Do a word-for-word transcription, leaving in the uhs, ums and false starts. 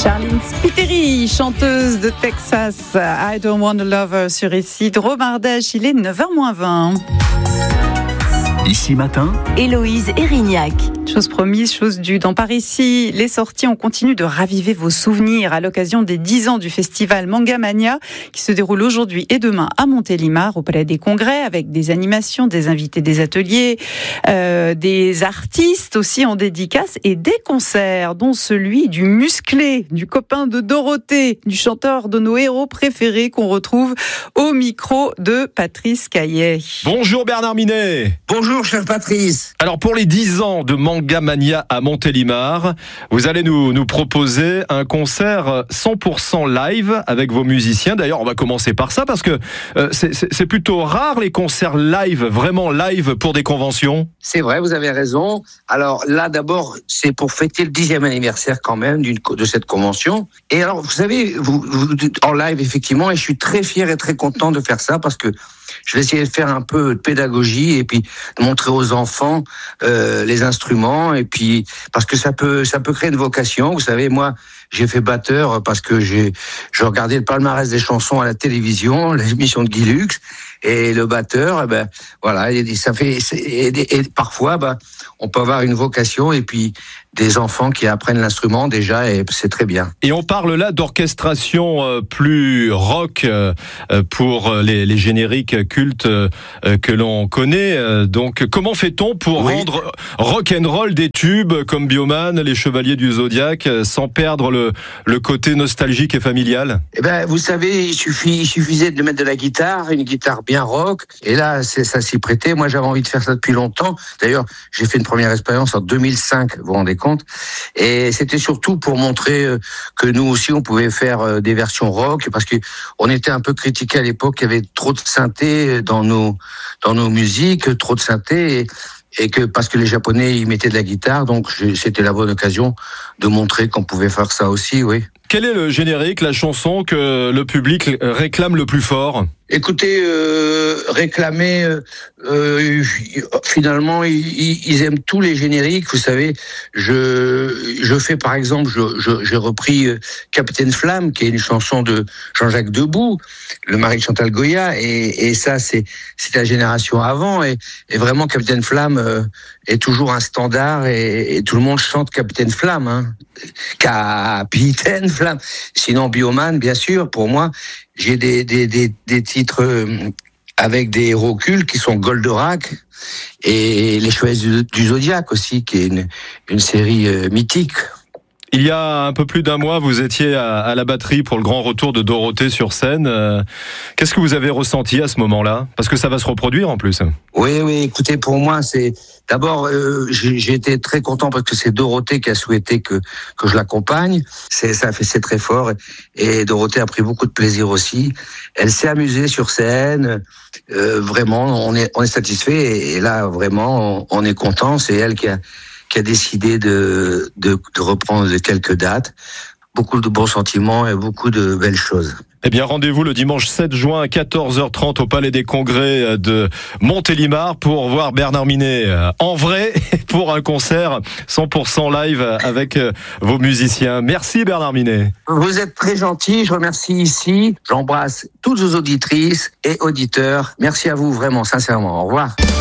Charline Spiteri, chanteuse de Texas, I Don't Want a Lover sur ici. Dromardèche, il est neuf heures moins vingt. Ici matin, Héloïse Erignac. Chose promise, chose due. Dans Par ici, les sorties, on continue de raviver vos souvenirs à l'occasion des dix ans du festival Manga Mania qui se déroule aujourd'hui et demain à Montélimar, au Palais des Congrès, avec des animations, des invités des ateliers, euh, des artistes aussi en dédicace et des concerts, dont celui du musclé, du copain de Dorothée, du chanteur de nos héros préférés qu'on retrouve au micro de Patrice Caillet. Bonjour Bernard Minet. Bonjour cher Patrice. Alors pour les dix ans de Manga Mania à Montélimar, vous allez nous, nous proposer un concert cent pour cent live avec vos musiciens. D'ailleurs, on va commencer par ça parce que euh, c'est, c'est, c'est plutôt rare les concerts live, vraiment live pour des conventions. C'est vrai, vous avez raison. Alors là, d'abord, c'est pour fêter le dixième anniversaire quand même d'une, de cette convention. Et alors, vous savez, vous, vous, en live, effectivement, et je suis très fier et très content de faire ça parce que je vais essayer de faire un peu de pédagogie et puis de montrer aux enfants euh, les instruments et puis parce que ça peut ça peut créer une vocation. Vous savez, moi j'ai fait batteur parce que j'ai je regardais le palmarès des chansons à la télévision, l'émission de Guy Lux, et le batteur, eh ben voilà, et ça fait et, et, et parfois ben on peut avoir une vocation et puis des enfants qui apprennent l'instrument déjà et c'est très bien. Et on parle là d'orchestration euh, plus rock euh, pour les, les génériques cultes euh, que l'on connaît. Euh, donc comment fait-on pour oui. rendre rock and roll des tubes comme Bioman, les Chevaliers du Zodiaque, euh, sans perdre le, le côté nostalgique et familial? Eh ben vous savez, il suffit, il suffisait de mettre de la guitare, une guitare bien rock, et là c'est, ça s'y prêtait. Moi j'avais envie de faire ça depuis longtemps. D'ailleurs j'ai fait une première expérience en deux mille cinq, vous vous rendez compte. Et c'était surtout pour montrer que nous aussi on pouvait faire des versions rock parce que on était un peu critiqué à l'époque, il y avait trop de synthé dans nos dans nos musiques, trop de synthé et, et que parce que les Japonais ils mettaient de la guitare, donc c'était la bonne occasion de montrer qu'on pouvait faire ça aussi, oui. Quel est le générique, la chanson que le public réclame le plus fort ? Écoutez, euh, réclamer, euh, euh, finalement, ils, ils aiment tous les génériques. Vous savez, je, je fais par exemple, je, je, j'ai repris Capitaine Flamme, qui est une chanson de Jean-Jacques Debout, le mari de Chantal Goya, et, et ça, c'est, c'est la génération avant, et, et vraiment Capitaine Flamme euh, est toujours un standard, et, et tout le monde chante Capitaine Flamme, hein. Capitaine Flamme. Sinon, Bioman, bien sûr, pour moi. J'ai des, des, des, des titres avec des héros cultes qui sont Goldorak et Les Chevaliers du, du Zodiaque aussi, qui est une, une série euh, mythique. Il y a un peu plus d'un mois, vous étiez à, à la batterie pour le grand retour de Dorothée sur scène. Euh, qu'est-ce que vous avez ressenti à ce moment-là ? Parce que ça va se reproduire en plus. Oui, oui, écoutez, pour moi, c'est... D'abord, euh, j'ai, j'ai été très content parce que c'est Dorothée qui a souhaité que que je l'accompagne. C'est ça fait c'est très fort et Dorothée a pris beaucoup de plaisir aussi. Elle s'est amusée sur scène. Euh, vraiment, on est on est satisfait et, et là vraiment on, on est content. C'est elle qui a qui a décidé de de, de reprendre quelques dates. Beaucoup de bons sentiments et beaucoup de belles choses. Eh bien, rendez-vous le dimanche sept juin à quatorze heures trente au Palais des Congrès de Montélimar pour voir Bernard Minet en vrai pour un concert cent pour cent live avec vos musiciens. Merci Bernard Minet. Vous êtes très gentil, je remercie ici. J'embrasse toutes vos auditrices et auditeurs. Merci à vous vraiment, sincèrement. Au revoir.